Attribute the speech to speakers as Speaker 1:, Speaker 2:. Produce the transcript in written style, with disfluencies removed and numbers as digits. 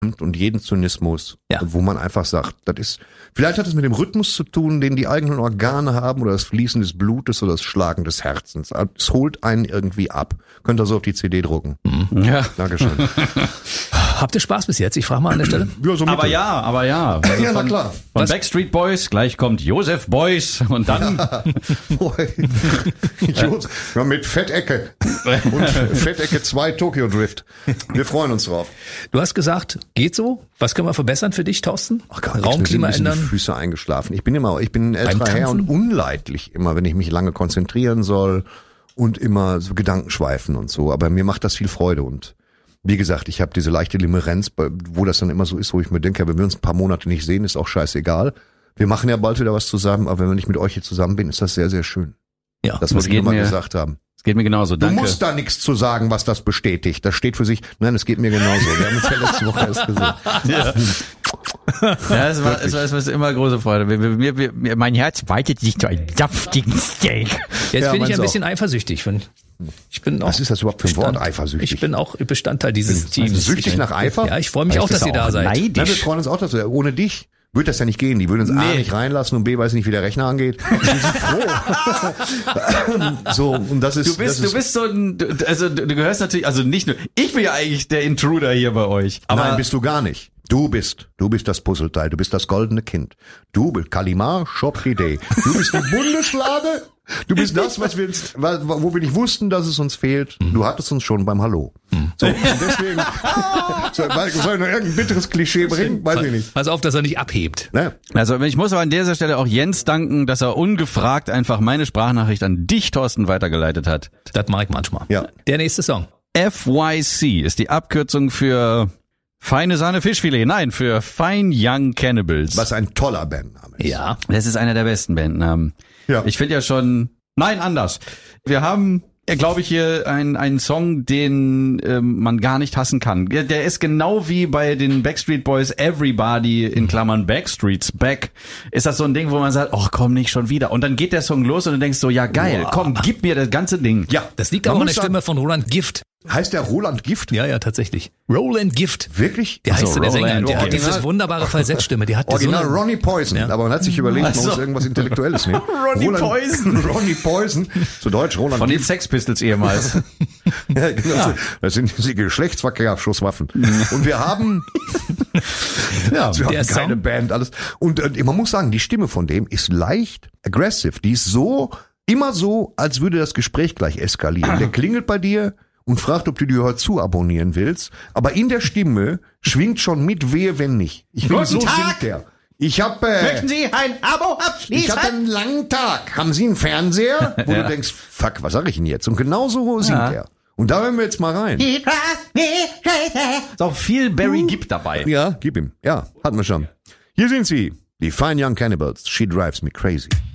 Speaker 1: und jeden Zynismus, wo man einfach sagt, das ist, vielleicht hat es mit dem Rhythmus zu tun, den die eigenen Organe haben oder das Fließen des Blutes oder das Schlagen des Herzens. Es holt einen irgendwie ab. Könnt ihr so auf die CD drucken.
Speaker 2: Ja.
Speaker 1: Dankeschön.
Speaker 3: Habt ihr Spaß bis jetzt? Ich frage mal an der Stelle.
Speaker 1: Ja, so
Speaker 2: Aber ja. Also
Speaker 1: ja, na klar.
Speaker 2: Von Backstreet Boys, gleich kommt Joseph Beuys und dann...
Speaker 1: Ja, mit Fettecke. Und Fettecke 2 Tokyo Drift. Wir freuen uns drauf.
Speaker 3: Du hast gesagt, geht so? Was können wir verbessern für dich, Thorsten?
Speaker 1: Ach gar nicht,
Speaker 3: Raumklima
Speaker 1: mir sind
Speaker 3: ändern?
Speaker 1: Die Füße eingeschlafen. Ich bin ein älterer Herr und unleidlich immer, wenn ich mich lange konzentrieren soll und immer so Gedanken schweifen und so. Aber mir macht das viel Freude und wie gesagt, ich habe diese leichte Limerenz, wo das dann immer so ist, wo ich mir denke, wenn wir uns ein paar Monate nicht sehen, ist auch scheißegal. Wir machen ja bald wieder was zusammen, aber wenn ich mit euch hier zusammen bin, ist das sehr, sehr schön.
Speaker 3: Ja,
Speaker 1: das wollte ich nur mal gesagt haben.
Speaker 2: Es geht mir genauso, danke.
Speaker 1: Du musst da nichts zu sagen, was das bestätigt. Das steht für sich. Nein, es geht mir genauso. Wir haben uns ja letzte Woche erst gesehen.
Speaker 2: Ja, es war immer große Freude. Mein Herz weitet sich zu einem saftigen Steak.
Speaker 3: Jetzt bin ich ein bisschen eifersüchtig. Ich bin auch
Speaker 1: was ist das überhaupt für ein Wort, eifersüchtig?
Speaker 3: Ich bin auch Bestandteil dieses Teams.
Speaker 1: Süchtig nach Eifer?
Speaker 3: Ja, ich freue mich auch, dass ihr da seid.
Speaker 1: Nein, wir freuen uns auch, dass du, ohne dich würde das ja nicht gehen. Die würden uns A nicht reinlassen und B weiß nicht, wie der Rechner angeht. Die sind froh. So, und das ist.
Speaker 2: Du bist so ein, also du gehörst natürlich, also nicht nur, ich bin ja eigentlich der Intruder hier bei euch. Aber
Speaker 1: nein, bist du gar nicht. Du bist das Puzzleteil, du bist das goldene Kind. Du bist Kalimar, Shopridee. Du bist die Bundeslade. Du bist das, wo wir nicht wussten, dass es uns fehlt. Du hattest uns schon beim Hallo. So, und deswegen, soll ich noch irgendein bitteres Klischee bringen? Weiß ich nicht.
Speaker 3: Pass auf, dass er nicht abhebt.
Speaker 1: Ne?
Speaker 2: Also ich muss aber an dieser Stelle auch Jens danken, dass er ungefragt einfach meine Sprachnachricht an dich, Thorsten, weitergeleitet hat.
Speaker 3: Das mache ich manchmal.
Speaker 1: Ja.
Speaker 3: Der nächste Song.
Speaker 2: FYC ist die Abkürzung für Feine Sahne Fischfilet. Nein, für Fine Young Cannibals.
Speaker 1: Was ein toller Bandname ist.
Speaker 3: Ja.
Speaker 2: Das ist einer der besten Bandnamen.
Speaker 1: Ja.
Speaker 2: Ich finde ja schon... Nein, anders. Wir haben, glaube ich, hier einen Song, den man gar nicht hassen kann. Der ist genau wie bei den Backstreet Boys Everybody in Klammern Backstreet's Back. Ist das so ein Ding, wo man sagt, ach komm, nicht schon wieder. Und dann geht der Song los und du denkst so, ja geil, komm, gib mir das ganze Ding.
Speaker 1: Ja,
Speaker 3: das liegt aber an der Stimme von Roland Gift.
Speaker 1: Heißt der Roland Gift?
Speaker 3: Ja, tatsächlich. Roland Gift.
Speaker 1: Wirklich?
Speaker 3: Der heißt der Sänger. Der hat
Speaker 1: Original,
Speaker 3: diese wunderbare Falsettstimme. Die hat
Speaker 1: Original
Speaker 3: so eine,
Speaker 1: Ronnie Poison. Ja. Aber man hat sich überlegt, man muss irgendwas Intellektuelles nehmen. Ronnie Poison. Zu Deutsch Roland
Speaker 2: von
Speaker 1: Gift.
Speaker 2: den Sex Pistols ehemals.
Speaker 1: Ja, genau. Ja. Das sind die Geschlechtsverkehrsschusswaffen. Und wir haben, wir haben keine Band, alles. Und man muss sagen, die Stimme von dem ist leicht aggressive. Die ist immer so, als würde das Gespräch gleich eskalieren. Der klingelt bei dir und fragt, ob du die heute zu abonnieren willst. Aber in der Stimme schwingt schon mit Wehe, wenn nicht. Ich will, so singt der.
Speaker 2: Möchten Sie ein Abo abschließen?
Speaker 1: Ich habe einen langen Tag. Haben Sie einen Fernseher? Wo du denkst, fuck, was sag ich denn jetzt? Und genau so singt er. Und da hören wir jetzt mal rein.
Speaker 2: Ist auch viel Barry Gibb dabei.
Speaker 1: Ja, gib ihm. Ja, hatten wir schon. Hier sind sie. Die Fine Young Cannibals. She drives me crazy.